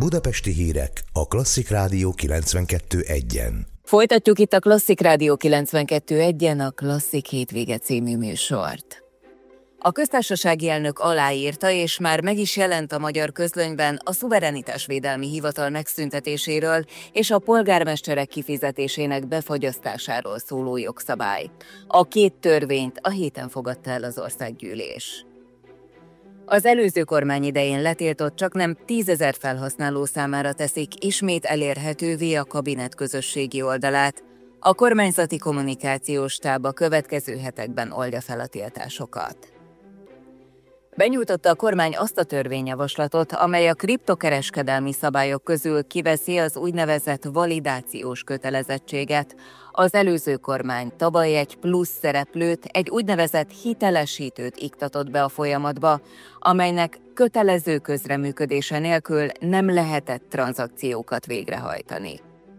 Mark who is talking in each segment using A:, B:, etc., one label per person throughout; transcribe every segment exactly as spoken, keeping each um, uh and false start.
A: Budapesti hírek a Klasszik Rádió kilencvenkettő egyen.
B: Folytatjuk itt a Klasszik Rádió kilencvenkettő egyen a Klasszik hétvége című műsort. A köztársasági elnök aláírta, és már meg is jelent a magyar közlönyben a szuverenitásvédelmi hivatal megszüntetéséről és a polgármesterek kifizetésének befagyasztásáról szóló jogszabály. A két törvényt a héten fogadta el az országgyűlés. Az előző kormány idején letiltott csaknem tízezer felhasználó számára teszik ismét elérhetővé a kabinet közösségi oldalát. A kormányzati kommunikációs stáb a következő hetekben oldja fel a tiltásokat. Benyújtotta a kormány azt a törvényjavaslatot, amely a kriptokereskedelmi szabályok közül kiveszi az úgynevezett validációs kötelezettséget. Az előző kormány tavaly egy plusz szereplőt, egy úgynevezett hitelesítőt iktatott be a folyamatba, amelynek kötelező közreműködése nélkül nem lehetett tranzakciókat végrehajtani.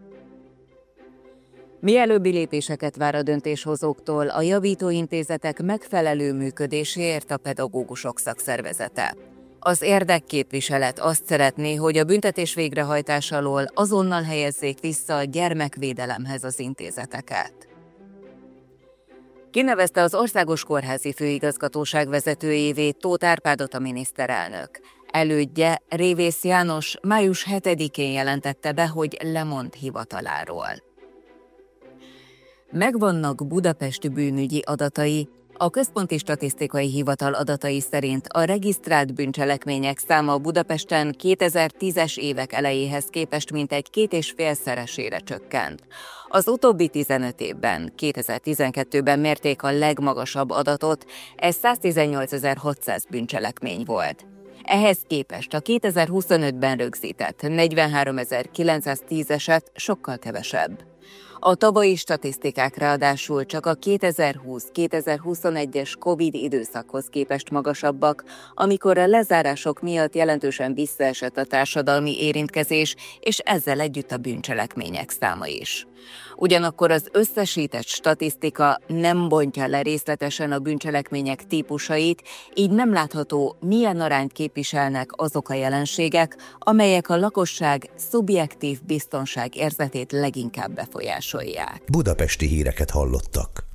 B: Mielőbbi lépéseket vár a döntéshozóktól a javítóintézetek megfelelő működéséért a pedagógusok szakszervezete. Az érdekképviselet azt szeretné, hogy a büntetés végrehajtása alól azonnal helyezzék vissza a gyermekvédelemhez az intézeteket. Kinevezte az Országos Kórházi Főigazgatóság vezetőjévé Tóth Árpádot a miniszterelnök. Elődje, Révész János május hetedikén jelentette be, hogy lemond hivataláról. Megvannak budapesti bűnügyi adatai. A Központi Statisztikai Hivatal adatai szerint a regisztrált bűncselekmények száma Budapesten kétezer-tízes évek elejéhez képest mintegy két és félszeresére csökkent. Az utóbbi tizenöt évben, kétezer-tizenkettőben mérték a legmagasabb adatot, ez száztizennyolcezer-hatszáz bűncselekmény volt. Ehhez képest a kétezer-huszonötben rögzített negyvenháromezer-kilencszáztíz eset sokkal kevesebb. A tavalyi statisztikák ráadásul csak a kétezer-húsz-kétezer-huszonegyes Covid időszakhoz képest magasabbak, amikor a lezárások miatt jelentősen visszaesett a társadalmi érintkezés, és ezzel együtt a bűncselekmények száma is. Ugyanakkor az összesített statisztika nem bontja le részletesen a bűncselekmények típusait, így nem látható, milyen arányt képviselnek azok a jelenségek, amelyek a lakosság szubjektív biztonságérzetét leginkább befolyásolják.
A: Budapesti híreket hallottak.